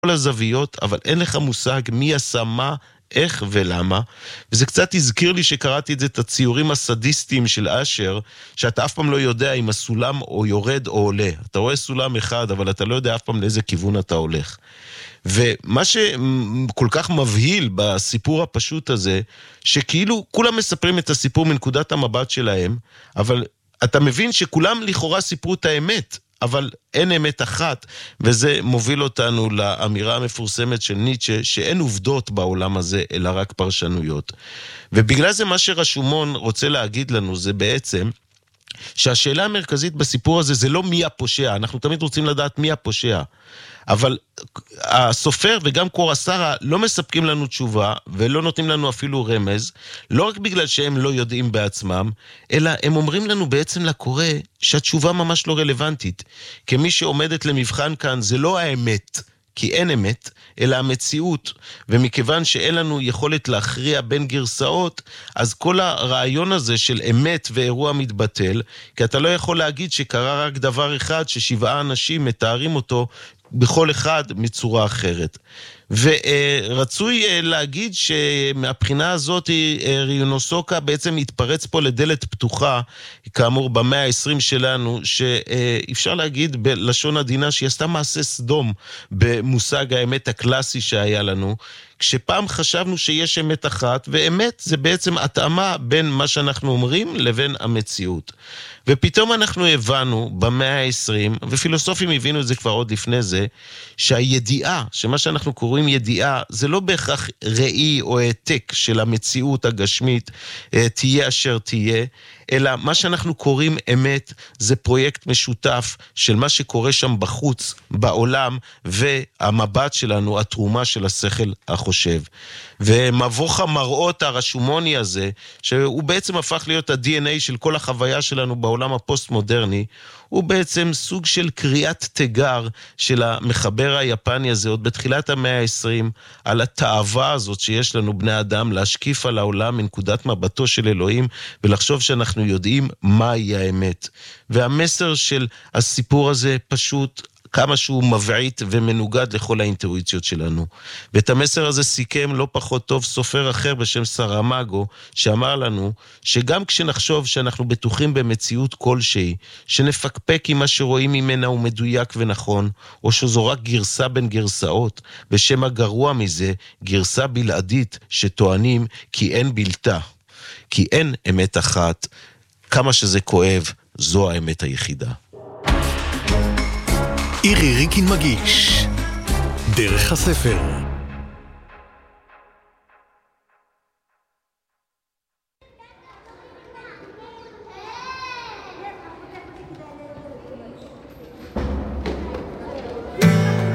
הזוויות, אבל אין לך מושג מי עשה מה, איך ולמה, וזה קצת הזכיר לי שקראתי את הציורים הסדיסטיים של אשר, שאתה אף פעם לא יודע אם הסולם או יורד או עולה. אתה רואה סולם אחד, אבל אתה לא יודע אף פעם לאיזה כיוון אתה הולך. ומה שכל כך מבהיל בסיפור הפשוט הזה, שכאילו כולם מספרים את הסיפור מנקודת המבט שלהם, אבל אתה מבין שכולם לכאורה סיפרו את האמת, אבל אין אמת אחת, וזה מוביל אותנו לאמירה המפורסמת של ניטשה, שאין עובדות בעולם הזה, אלא רק פרשנויות. ובגלל זה מה שרשומון רוצה להגיד לנו, זה בעצם שהשאלה המרכזית בסיפור הזה זה לא מי הפושע, אנחנו תמיד רוצים לדעת מי הפושע, אבל הסופר וגם קורסרה לא מספקים לנו תשובה ולא נותנים לנו אפילו רמז, לא רק בגלל שהם לא יודעים בעצמם, אלא הם אומרים לנו בעצם לקורא שהתשובה ממש לא רלוונטית, כי מי שעומדת למבחן כאן זה לא האמת, כי אין אמת, אלא המציאות, ומכיוון שאין לנו יכולת להכריע בין גרסאות, אז כל הרעיון הזה של אמת ואירוע מתבטל, כי אתה לא יכול להגיד שקרה רק דבר אחד, ששבעה אנשים מתארים אותו בכל אחד מצורה אחרת. ורצוי להגיד שמהבחינה הזאת ריונוסוקה בעצם התפרץ פה לדלת פתוחה, כאמור במאה ה-20 שלנו, שאפשר להגיד בלשון עדינה שהיא עשתה מעשה סדום במושג האמת הקלאסי שהיה לנו, כשפעם חשבנו שיש אמת אחת, ואמת זה בעצם התאמה בין מה שאנחנו אומרים לבין המציאות. ופתאום אנחנו הבנו במאה ה-20, ופילוסופים הבינו את זה כבר עוד לפני זה, שהידיעה, שמה שאנחנו קוראים ידיעה, זה לא בהכרח ראי או העתק של המציאות הגשמית, תהיה אשר תהיה, אלא מה שאנחנו קוראים אמת, זה פרויקט משותף של מה שקורה שם בחוץ, בעולם, והמבט שלנו, התרומה של השכל החושב. ומבוך המראות הרשומוני הזה, שהוא בעצם הפך להיות ה-DNA של כל החוויה שלנו בעולם הפוסט-מודרני, הוא בעצם סוג של קריאת תיגר של המחבר היפני הזה, עוד בתחילת המאה ה-20, על התאווה הזאת שיש לנו בני אדם, להשקיף על העולם מנקודת מבטו של אלוהים, ולחשוב שאנחנו יודעים מהי האמת. והמסר של הסיפור הזה פשוט כמה שהוא מבעית ומנוגד לכל האינטואיציות שלנו. ואת המסר הזה סיכם לא פחות טוב סופר אחר בשם סרמגו, שאמר לנו שגם כשנחשוב שאנחנו בטוחים במציאות כלשהי, שנפקפק אם מה שרואים ממנה הוא מדויק ונכון, או שזו רק גרסה בין גרסאות, ושם הגרוע מזה, גרסה בלעדית שטוענים כי אין בלתה. כי אין אמת אחת, כמה שזה כואב, זו האמת היחידה. אירי ריקין מגיש דרך הספר.